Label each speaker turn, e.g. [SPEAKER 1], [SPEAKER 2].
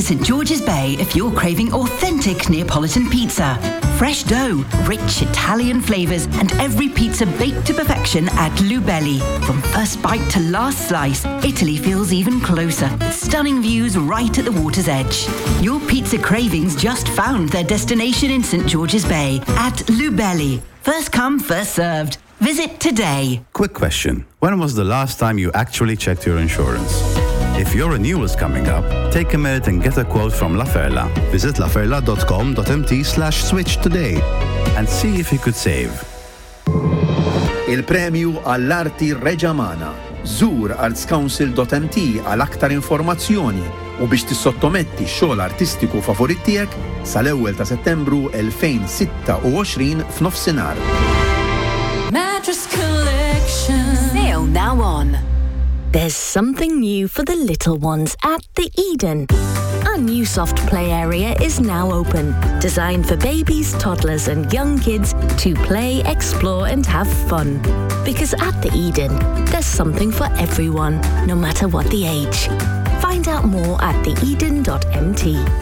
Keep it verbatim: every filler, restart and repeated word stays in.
[SPEAKER 1] St George's Bay if you're craving authentic Neapolitan pizza. Fresh dough, rich Italian flavours, and every pizza baked to perfection at Lubelli. From first bite to last slice, Italy feels even closer. With stunning views right at the water's edge. Your pizza cravings just found their destination in St George's Bay at Lubelli. First come, first served. Visit today.
[SPEAKER 2] Quick question. When was the last time you actually checked your insurance? If your renewal is coming up, take a minute and get a quote from La Ferla. Visit laferla.com.mt slash switch today and see if you could save.
[SPEAKER 3] Il-premju għall-arti Reġamana. Zur artscouncil dot m t għal aktar informazzjoni u biex tissottometti x-xogħol artistiku favorit tiegħek sal-ewwel ta' Settembru twenty twenty-six f'nofsinhar.
[SPEAKER 4] Mattress Collection.
[SPEAKER 5] Sale now on. There's something new for the little ones at the Eden. Our new soft play area is now open, designed for babies, toddlers and young kids to play, explore and have fun. Because at the Eden, there's something for everyone, no matter what the age. Find out more at the eden dot m t.